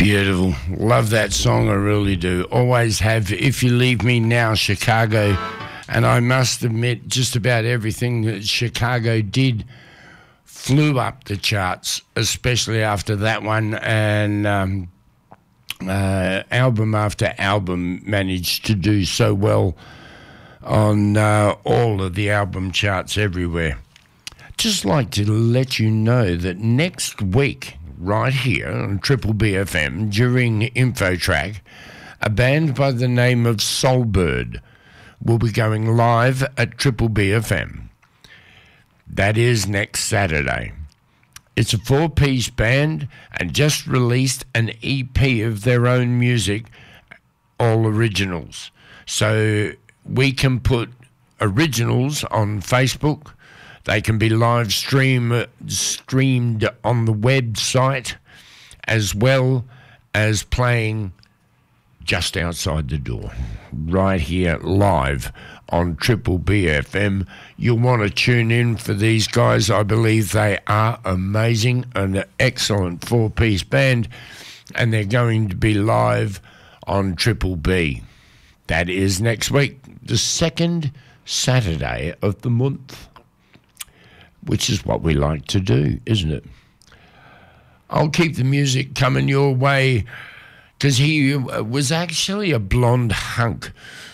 Beautiful. Love that song, I really do. Always have. If You Leave Me Now, Chicago. And I must admit, just about everything that Chicago did flew up the charts, especially after that one. And album after album managed to do so well on all of the album charts everywhere. Just like to let you know that next week, right here on Triple B FM, during InfoTrack, a band by the name of Soulbird will be going live at Triple B FM. That is next Saturday. It's a 4-piece band and just released an EP of their own music, all originals. So we can put originals on Facebook. They can be live streamed on the website, as well as playing just outside the door, right here live on Triple B FM. You'll want to tune in for these guys. I believe they are amazing, an excellent 4-piece band, and they're going to be live on Triple B. That is next week, the second Saturday of the month, which is what we like to do, isn't it? I'll keep the music coming your way, because he was actually a blonde hunk.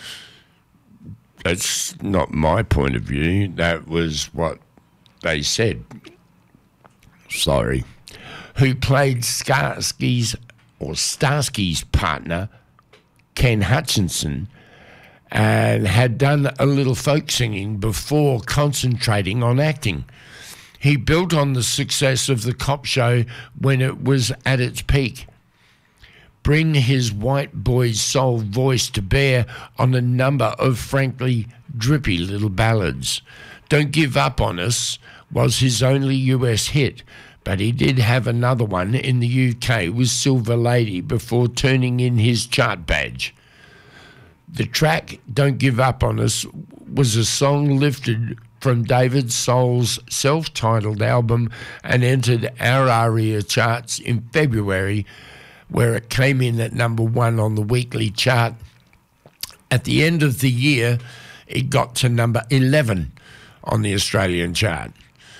That's not my point of view. That was what they said. Sorry. Who played Starsky's partner, Ken Hutchinson, and had done a little folk singing before concentrating on acting. He built on the success of the Cop Show when it was at its peak. Bring his white boy soul voice to bear on a number of frankly drippy little ballads. Don't Give Up On Us was his only US hit, but he did have another one in the UK with Silver Lady before turning in his chart badge. The track Don't Give Up On Us was a song lifted from David Soul's self-titled album and entered our ARIA charts in February, where it came in at number 1 on the weekly chart. At the end of the year, it got to number 11 on the Australian chart.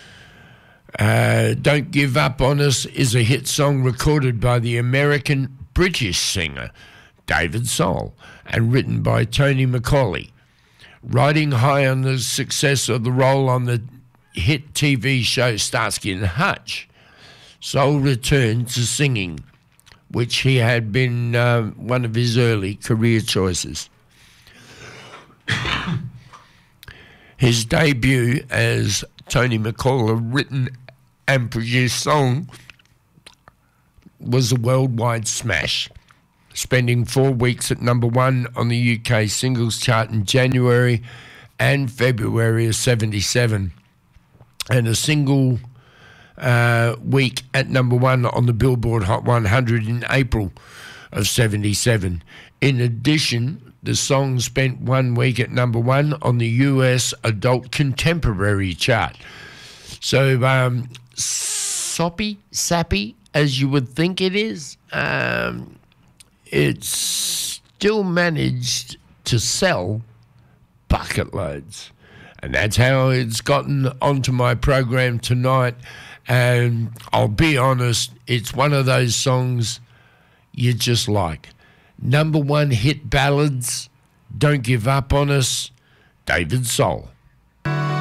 Don't Give Up On Us is a hit song recorded by the American-British singer David Soul and written by Tony McCauley. Riding high on the success of the role on the hit TV show Starsky and Hutch, Soul returned to singing, which he had been one of his early career choices. His debut as Tony McCauley written and produced song was a worldwide smash, spending 4 weeks at number 1 on the UK singles chart in January and February of 77, and a single week at number 1 on the Billboard Hot 100 in April of 77. In addition, the song spent 1 week at number 1 on the US Adult Contemporary chart. So sappy as you would think it is, it's still managed to sell bucket loads. And that's how it's gotten onto my program tonight. And I'll be honest, it's one of those songs you just like. Number 1 hit ballads, Don't Give Up On Us, David Soul.